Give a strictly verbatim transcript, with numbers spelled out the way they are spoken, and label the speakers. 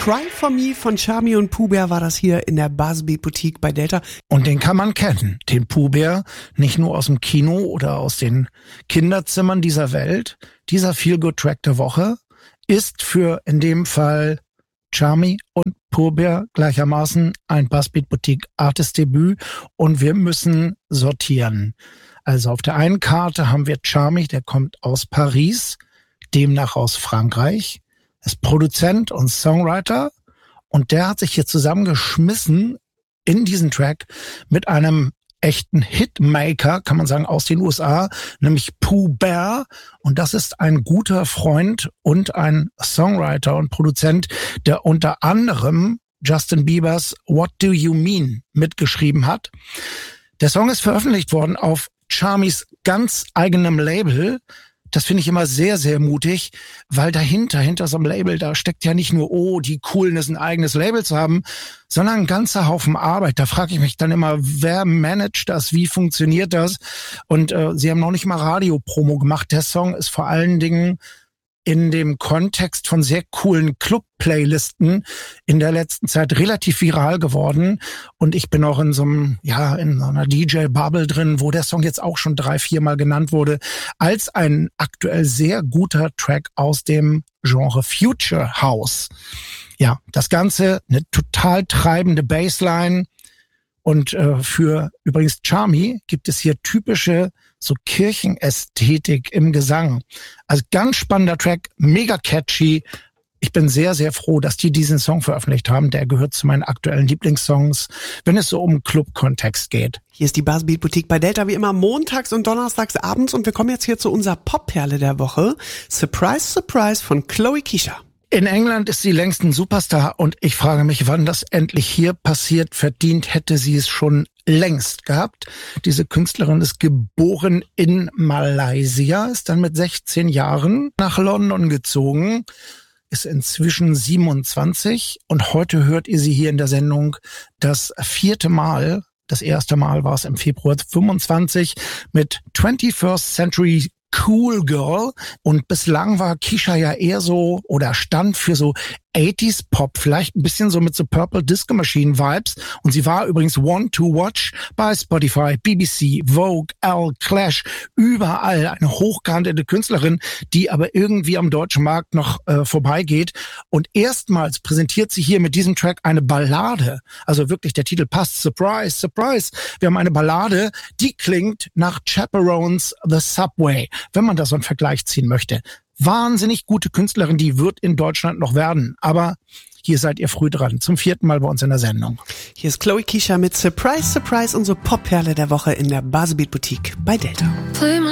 Speaker 1: Cry For Me von Charmy und Pooh Bear war das hier in der Buzzbeat Boutique bei Delta.
Speaker 2: Und den kann man kennen, den Pooh Bear, nicht nur aus dem Kino oder aus den Kinderzimmern dieser Welt. Dieser Feel-Good-Track der Woche ist für in dem Fall Charmy und Pooh Bear gleichermaßen ein Buzzbeat Boutique Artist-Debüt und wir müssen sortieren. Also auf der einen Karte haben wir Charmy, der kommt aus Paris, demnach aus Frankreich, ist Produzent und Songwriter und der hat sich hier zusammengeschmissen in diesen Track mit einem echten Hitmaker, kann man sagen, aus den U S A, nämlich Pooh Bear. Und das ist ein guter Freund und ein Songwriter und Produzent, der unter anderem Justin Biebers What Do You Mean mitgeschrieben hat. Der Song ist veröffentlicht worden auf Charmys ganz eigenem Label. Das finde ich immer sehr, sehr mutig, weil dahinter, hinter so einem Label, da steckt ja nicht nur, oh, die Coolness, ein eigenes Label zu haben, sondern ein ganzer Haufen Arbeit. Da frage ich mich dann immer, wer managt das, wie funktioniert das? Und äh, sie haben noch nicht mal Radiopromo gemacht. Der Song ist vor allen Dingen in dem Kontext von sehr coolen Club-Playlisten in der letzten Zeit relativ viral geworden. Und ich bin auch in so einem, ja, in so einer D J-Bubble drin, wo der Song jetzt auch schon drei, viermal genannt wurde, als ein aktuell sehr guter Track aus dem Genre Future House. Ja, das Ganze eine total treibende Bassline. Und äh, für übrigens Charmy gibt es hier typische so Kirchenästhetik im Gesang. Also ganz spannender Track, mega catchy. Ich bin sehr, sehr froh, dass die diesen Song veröffentlicht haben. Der gehört zu meinen aktuellen Lieblingssongs, wenn es so um Club-Kontext geht.
Speaker 1: Hier ist die Buzzbeat Boutique bei Delta wie immer montags und donnerstags abends und wir kommen jetzt hier zu unserer Pop-Perle der Woche. Surprise, Surprise von Chloe Keisha.
Speaker 2: In England ist sie längst ein Superstar und ich frage mich, wann das endlich hier passiert. Verdient hätte sie es schon längst gehabt. Diese Künstlerin ist geboren in Malaysia, ist dann mit sechzehn Jahren nach London gezogen, ist inzwischen siebenundzwanzig und heute hört ihr sie hier in der Sendung das vierte Mal. Das erste Mal war es im Februar fünfundzwanzig mit twenty-first Century Cool Girl und bislang war Keisha ja eher so oder stand für so achtziger Pop, vielleicht ein bisschen so mit so Purple Disco Machine Vibes und sie war übrigens One to Watch bei Spotify, B B C, Vogue, Elle, Clash, überall eine hochgehandelte Künstlerin, die aber irgendwie am deutschen Markt noch äh, vorbeigeht und erstmals präsentiert sie hier mit diesem Track eine Ballade, also wirklich der Titel passt, Surprise, Surprise, wir haben eine Ballade, die klingt nach Chaperones The Subway, wenn man da so einen Vergleich ziehen möchte. Wahnsinnig gute Künstlerin, die wird in Deutschland noch werden. Aber hier seid ihr früh dran. Zum vierten Mal bei uns in der Sendung.
Speaker 1: Hier ist Chloe Keisha mit Surprise, Surprise, unsere Pop-Perle der Woche in der Buzzbeat Boutique bei Delta.